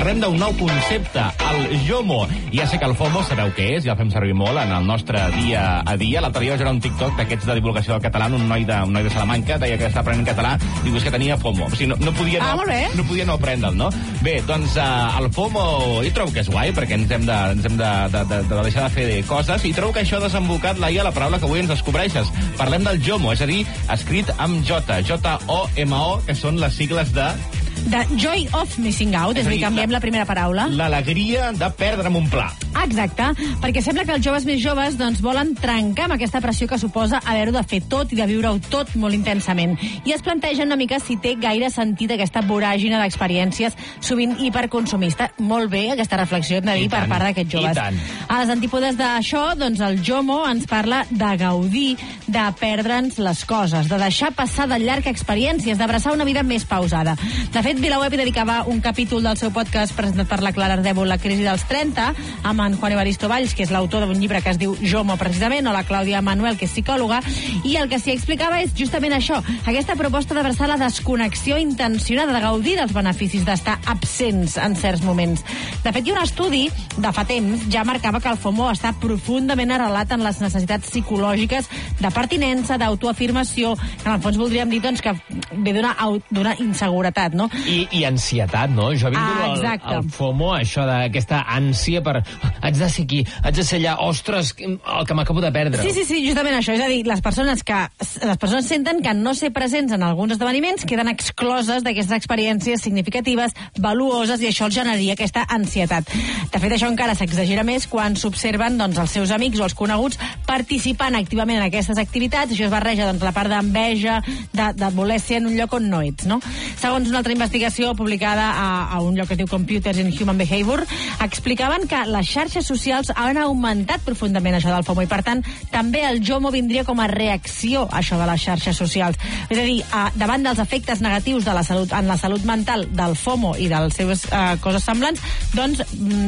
Parlem d'un nou concepte, el JOMO. Ja sé que el FOMO sabeu què és, ja el fem servir molt en el nostre dia a dia. L'altre dia vaig veure un TikTok d'aquests de divulgació del català, un noi de Salamanca, deia que estava aprenent català, diu que tenia FOMO. O sigui, no podia no aprendre'l, no? Bé, doncs el FOMO jo trobo que és guai, perquè ens hem de deixar de fer coses, i trobo que això ha desembocat, Laia, la paraula que avui ens descobreixes. Parlem del JOMO, és a dir, escrit amb J-O-M-O, que són les sigles de Joy of Missing Out, és a dir, canviem la primera paraula. L'alegria de perdre'm un pla. Exacte, perquè sembla que els joves més joves doncs, volen trencar amb aquesta pressió que suposa haver-ho de fer tot i de viure-ho tot molt intensament. I es plantegen una mica si té gaire sentit aquesta voràgina d'experiències sovint hiperconsumista. Molt bé, aquesta reflexió hem de dir per part d'aquests joves. A les antípodes d'això, doncs el JOMO ens parla de gaudir, de perdre'ns les coses, de deixar passar de llarg experiències, d'abraçar una vida més pausada. De fet, VilaWeb dedicava un capítol del seu podcast presentat per la Clara Ardèvol, La crisi dels 30, amb en Juan Evaristo Valls, que és l'autor d'un llibre que es diu JOMO, precisament, o la Clàudia Manuel, que és psicòloga, i el que s'hi explicava és justament això, aquesta proposta d'abraçar la desconnexió intencionada, de gaudir dels beneficis d'estar absents en certs moments. De fet, hi ha un estudi de fa temps ja marcava que el FOMO està profundament arrelat en les necessitats psicològiques de pertinença, d'autoafirmació, que en el fons voldríem dir doncs, que ve d'una inseguretat, no? I ansietat, no? Jo vinculo el FOMO, això d'aquesta ànsia per... Haig de ser aquí, haig de ser allà, ostres, el que m'acabo de perdre. Sí, justament això. És a dir, les persones senten que no ser presents en alguns esdeveniments queden excloses d'aquestes experiències significatives, valuoses, i això els generaria aquesta ansietat. De fet, això encara s'exagera més quan s'observen doncs, els seus amics o els coneguts participant activament en aquestes activitats. Això es barreja doncs, la part d'enveja, de voler ser en un lloc on no ets, no? Segons una altra investigació publicada a un lloc que es diu Computers in Human Behavior, explicaven que les xarxes socials han augmentat profundament això del FOMO, i per tant també el JOMO vindria com a reacció a això de les xarxes socials. És a dir, davant dels efectes negatius de en la salut mental del FOMO i de les seves coses semblants, doncs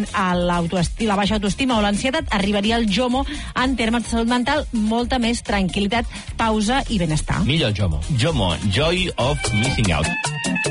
la baixa autoestima o l'ansietat arribaria al JOMO en termes de salut mental, molta més tranquil·litat, pausa i benestar. Millor el JOMO. JOMO, Joy of Missing Out.